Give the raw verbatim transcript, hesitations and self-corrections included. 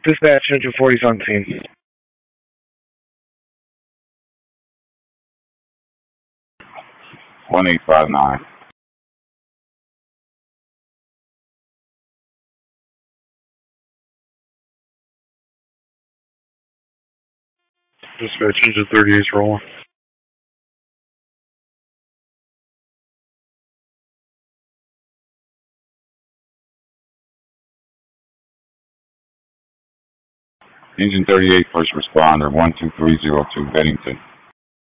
Dispatch engine forty's on scene. one eight five nine. Dispatch engine thirty-eight's rolling. Engine thirty-eight, first responder, one two three zero two, Bennington.